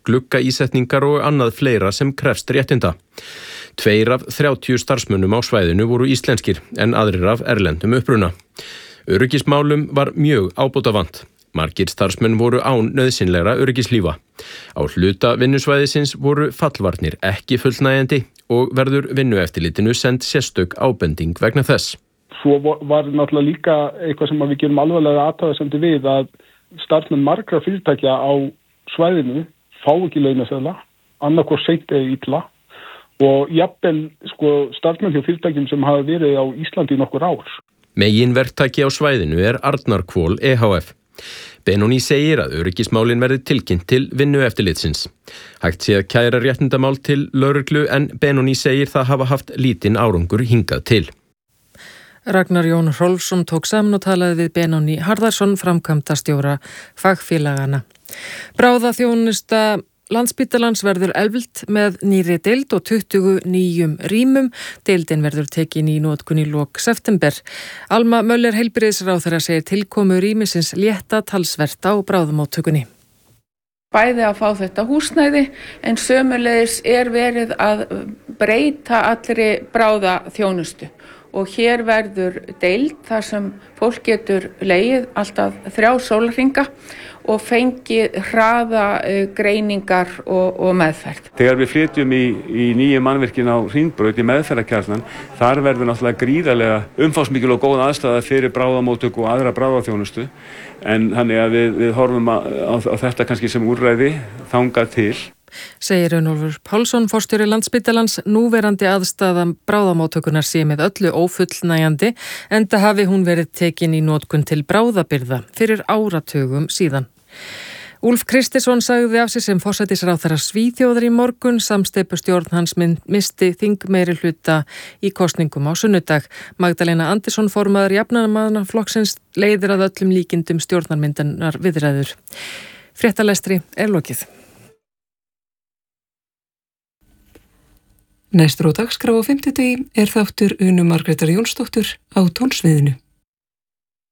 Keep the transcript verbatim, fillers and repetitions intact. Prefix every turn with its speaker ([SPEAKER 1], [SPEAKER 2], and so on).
[SPEAKER 1] gluggaísetningar og annað fleira sem krefst réttinda. Tveir af þrjátíu starfsmönnum á svæðinu voru íslenskir en aðrir af erlendum uppruna. Öryggismálum var mjög ábótavant. Margir starfsmenn voru án nauðsynlegra öryggislífa. Á hluta vinnusvæðisins voru fallvarnir ekki fullnægjandi og verður vinnueftirlitinu send sérstök ábending vegna þess.
[SPEAKER 2] Svo var náttúrulega líka eitthvað sem við gerum alvarlega athugasemdir við að starfsmenn margra fyrirtækja á svæðinu fá ekki launaseðla, annarkvort seint eða illa og jafnvel sko, starfsmenn hjá fyrirtækjum sem hafa verið á Íslandi í nokkur ár.
[SPEAKER 1] Meginverktaki á svæðinu er Arnarhvol E H F. Benóni segir að öryggismálin verði tilkynnt til vinnueftirlitsins. Hægt sé að kæra réttindamál til lögreglu en Benóni segir það hafa haft lítinn árangur hingað til.
[SPEAKER 3] Ragnar Jón Hrólfsson tók saman og talaði við Benóni Harðarsson, framkvæmdastjóra fagfélagana. Bráðaþjónusta Landspítalans verður efld með nýrri deild og tuttugu nýjum rýmum. Deildin verður tekin í notkun í lok september. Alma Möller heilbrigðisráðherra segir tilkomu rýmisins létta talsvert á bráðamóttökunni.
[SPEAKER 4] Bæði að fá þetta húsnæði en sömuleiðis er verið að breyta allri bráðaþjónustu. Og hér verður deild þar sem fólk getur legið alltaf þrjá sólarhringa og fengið hraða greiningar og, og meðferð.
[SPEAKER 5] Þegar við flytjum í, í nýju mannvirkin á Hringbraut í meðferðarkjarnan, þar verður náttúrulega gríðarlega umfangsmikil og góð aðstæða fyrir bráðamóttöku og aðra bráðaþjónustu. En þannig að við, við horfum á, á, á þetta kannski sem úrræði þangað til.
[SPEAKER 3] Segir Runólfur Pálsson, forstjóri Landspítalans, núverandi aðstaða bráðamóttökunar sé með öllu ófullnægjandi enda hafi hún verið tekin í notkun til bráðabirgða fyrir áratugum síðan. Úlf Kristersson sagði af sig sem forsætisráðherra Svíþjóðar í morgun, samsteypustjórn hans misti þingmeirihluta í kosningum á sunnudag. Magdalena Andersson, formaður Jafnaðarmannaflokksins, leiðir að öllum líkindum stjórnarmyndunar viðræður. Fréttalestri er lokið.
[SPEAKER 6] Næstur á dagskrá á fimmtudegi er þáttur Unu Margrétar Jónsdóttur á tónsviðinu.